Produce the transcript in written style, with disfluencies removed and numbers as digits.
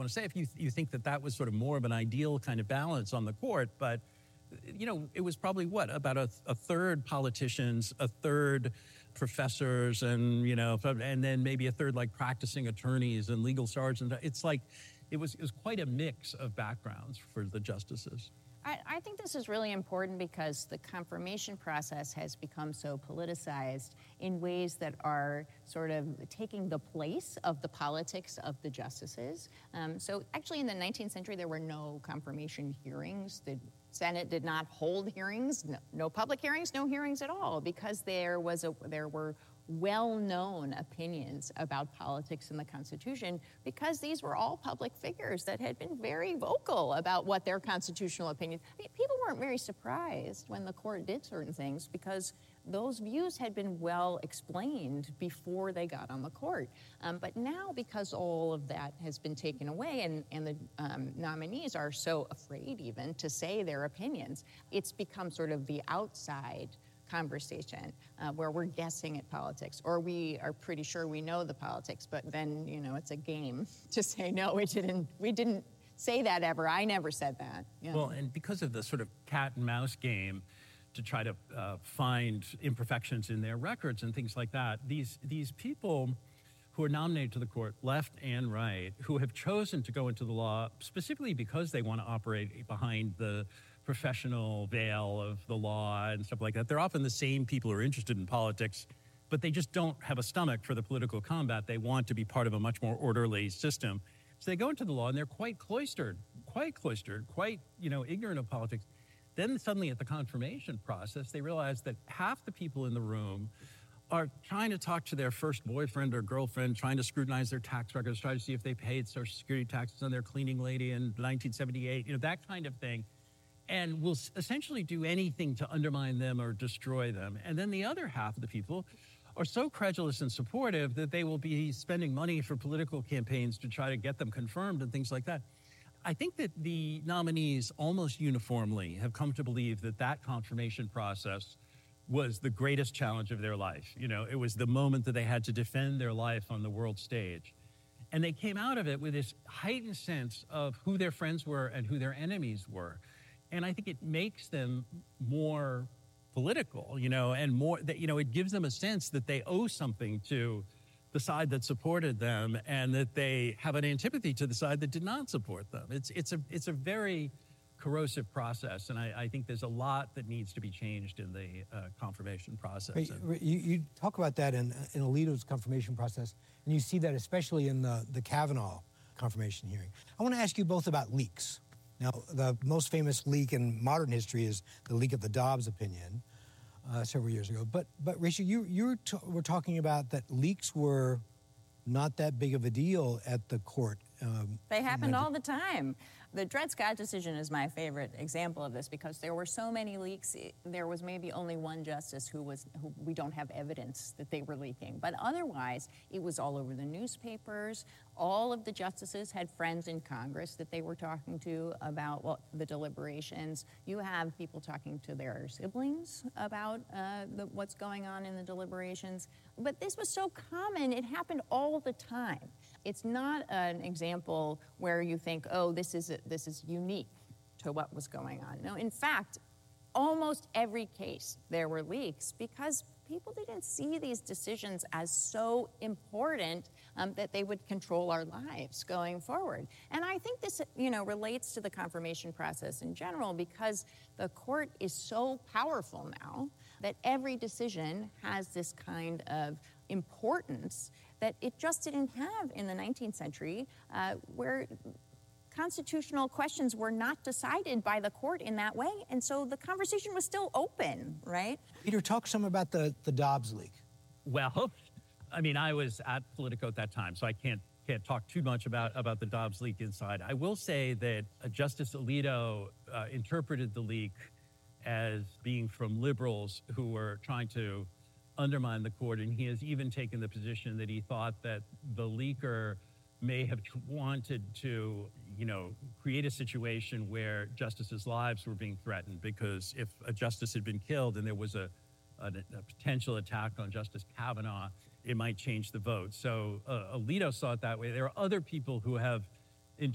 want to say if you think that was sort of more of an ideal kind of balance on the court, but it was probably about a third politicians, a third professors, and and then maybe a third like practicing attorneys and legal sergeants. It's like it was quite a mix of backgrounds for the justices. I think this is really important because the confirmation process has become so politicized in ways that are sort of taking the place of the politics of the justices. So actually in the 19th century, there were no confirmation hearings. The Senate did not hold hearings, no public hearings, no hearings at all, because there were well-known opinions about politics in the Constitution, because these were all public figures that had been very vocal about what their constitutional opinions. People weren't very surprised when the court did certain things because those views had been well explained before they got on the court. But now, because all of that has been taken away and the nominees are so afraid even to say their opinions, it's become sort of the outside conversation where we're guessing at politics, or we are pretty sure we know the politics, but then, it's a game to say, no, we didn't say that ever. I never said that. Yeah. Well, and because of the sort of cat and mouse game to try to find imperfections in their records and things like that, these people who are nominated to the court, left and right, who have chosen to go into the law specifically because they want to operate behind the professional veil of the law and stuff like that. They're often the same people who are interested in politics, but they just don't have a stomach for the political combat. They want to be part of a much more orderly system. So they go into the law and they're quite cloistered, quite ignorant of politics. Then suddenly at the confirmation process, they realize that half the people in the room are trying to talk to their first boyfriend or girlfriend, trying to scrutinize their tax records, trying to see if they paid Social Security taxes on their cleaning lady in 1978, that kind of thing, and will essentially do anything to undermine them or destroy them. And then the other half of the people are so credulous and supportive that they will be spending money for political campaigns to try to get them confirmed and things like that. I think that the nominees almost uniformly have come to believe that confirmation process was the greatest challenge of their life. It was the moment that they had to defend their life on the world stage. And they came out of it with this heightened sense of who their friends were and who their enemies were. And I think it makes them more political, and more that, it gives them a sense that they owe something to the side that supported them and that they have an antipathy to the side that did not support them. It's a very corrosive process, and I think there's a lot that needs to be changed in the confirmation process. You talk about that in Alito's confirmation process, and you see that especially in the Kavanaugh confirmation hearing. I want to ask you both about leaks. Now, the most famous leak in modern history is the leak of the Dobbs opinion several years ago. But Rachel, you were talking about that leaks were not that big of a deal at the court. They happened all the time. The Dred Scott decision is my favorite example of this because there were so many leaks. There was maybe only one justice who we don't have evidence that they were leaking. But otherwise, it was all over the newspapers. All of the justices had friends in Congress that they were talking to about the deliberations. You have people talking to their siblings about what's going on in the deliberations. But this was so common, it happened all the time. It's not an example where you think, oh, this is unique to what was going on. No, in fact, almost every case there were leaks because people didn't see these decisions as so important that they would control our lives going forward. And I think this, relates to the confirmation process in general because the court is so powerful now that every decision has this kind of importance that it just didn't have in the 19th century, where constitutional questions were not decided by the court in that way. And so the conversation was still open, right? Peter, talk some about the Dobbs leak. Well, I was at Politico at that time, so I can't talk too much about the Dobbs leak inside. I will say that Justice Alito interpreted the leak as being from liberals who were trying to undermine the court, and he has even taken the position that he thought that the leaker may have wanted to, create a situation where justices' lives were being threatened, because if a justice had been killed and there was a potential attack on Justice Kavanaugh, it might change the vote. So Alito saw it that way. There are other people who have